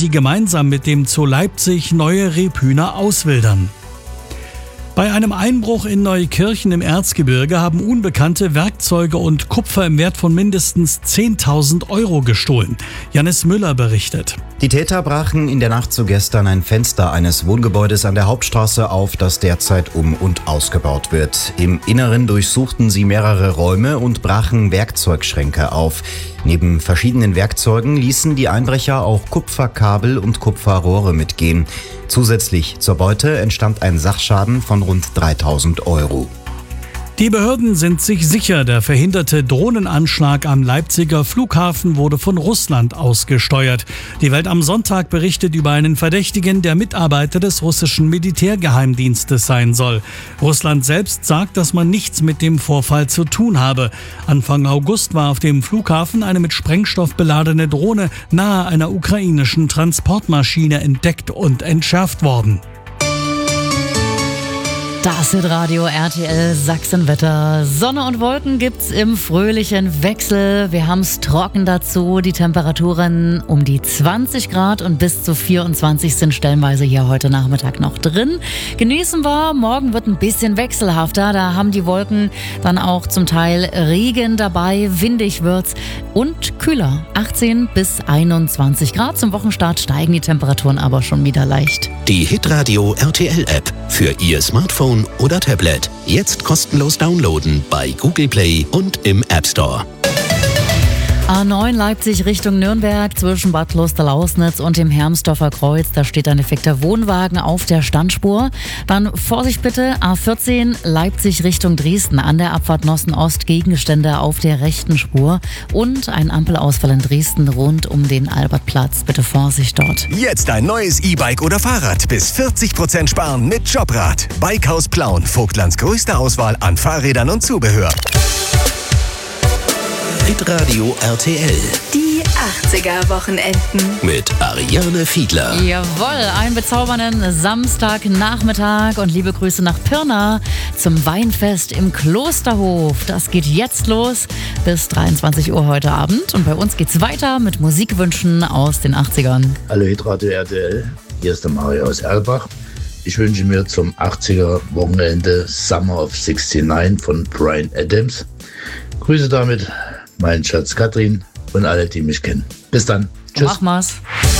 sie gemeinsam mit dem Zoo Leipzig neue Rebhühner auswildern. Bei einem Einbruch in Neukirchen im Erzgebirge haben Unbekannte Werkzeuge und Kupfer im Wert von mindestens 10.000 Euro gestohlen. Janis Müller berichtet. Die Täter brachen in der Nacht zu gestern ein Fenster eines Wohngebäudes an der Hauptstraße auf, das derzeit um- und ausgebaut wird. Im Inneren durchsuchten sie mehrere Räume und brachen Werkzeugschränke auf. Neben verschiedenen Werkzeugen ließen die Einbrecher auch Kupferkabel und Kupferrohre mitgehen. Zusätzlich zur Beute entstand ein Sachschaden von rund 3.000 Euro. Die Behörden sind sich sicher, der verhinderte Drohnenanschlag am Leipziger Flughafen wurde von Russland ausgesteuert. Die Welt am Sonntag berichtet über einen Verdächtigen, der Mitarbeiter des russischen Militärgeheimdienstes sein soll. Russland selbst sagt, dass man nichts mit dem Vorfall zu tun habe. Anfang August war auf dem Flughafen eine mit Sprengstoff beladene Drohne nahe einer ukrainischen Transportmaschine entdeckt und entschärft worden. Das ist Radio RTL Sachsenwetter. Sonne und Wolken gibt's im fröhlichen Wechsel. Wir haben's trocken dazu. Die Temperaturen um die 20 Grad und bis zu 24 sind stellenweise hier heute Nachmittag noch drin. Genießen wir. Morgen wird ein bisschen wechselhafter. Da haben die Wolken dann auch zum Teil Regen dabei. Windig wird's und kühler. 18 bis 21 Grad. Zum Wochenstart steigen die Temperaturen aber schon wieder leicht. Die Hitradio RTL App für Ihr Smartphone oder Tablet. Jetzt kostenlos downloaden bei Google Play und im App Store. A9 Leipzig Richtung Nürnberg zwischen Bad Klosterlausnitz und dem Hermsdorfer Kreuz. Da steht ein defekter Wohnwagen auf der Standspur. Dann Vorsicht bitte, A14 Leipzig Richtung Dresden an der Abfahrt Nossen-Ost Gegenstände auf der rechten Spur. Und ein Ampelausfall in Dresden rund um den Albertplatz. Bitte Vorsicht dort. Jetzt ein neues E-Bike oder Fahrrad. Bis 40% sparen mit Jobrad. Bikehaus Plauen. Vogtlands größte Auswahl an Fahrrädern und Zubehör. Hitradio RTL. Die 80er-Wochenenden. Mit Ariane Fiedler. Jawohl, einen bezaubernden Samstagnachmittag und liebe Grüße nach Pirna zum Weinfest im Klosterhof. Das geht jetzt los bis 23 Uhr heute Abend und bei uns geht's weiter mit Musikwünschen aus den 80ern. Hallo Hitradio RTL, hier ist der Mario aus Erlbach. Ich wünsche mir zum 80er-Wochenende Summer of 69 von Bryan Adams. Grüße damit meinen Schatz Katrin und alle, die mich kennen. Bis dann. Tschüss. Mach mal's.